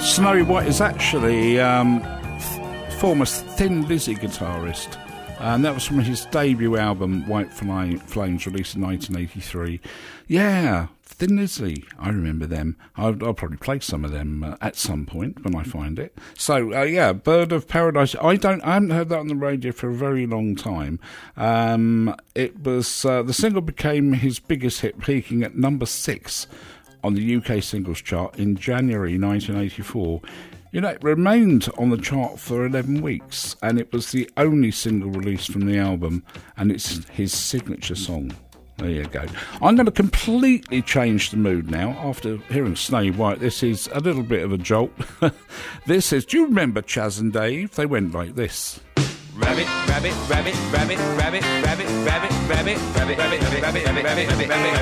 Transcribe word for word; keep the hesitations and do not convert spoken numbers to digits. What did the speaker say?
Snowy White is actually um, f- former Thin Lizzy guitarist, and that was from his debut album White Flames, released in nineteen eighty-three. Yeah, Thin Lizzy, I remember them. I'll, I'll probably play some of them uh, at some point when I find it. So uh, yeah, Bird of Paradise. I don't, I haven't heard that on the radio for a very long time. Um, it was uh, the single became his biggest hit, peaking at number six on the U K singles chart in January nineteen eighty-four. You know, it remained on the chart for eleven weeks, and it was the only single released from the album, and it's his signature song. There you go. I'm going to completely change the mood now after hearing Snowy White. This is a little bit of a jolt. This is, do you remember Chaz and Dave? They went like this. Rabbit, rabbit, rabbit, rabbit, rabbit, rabbit, rabbit, rabbit, rabbit, rabbit, rabbit, rabbit, rabbit, rabbit, rabbit,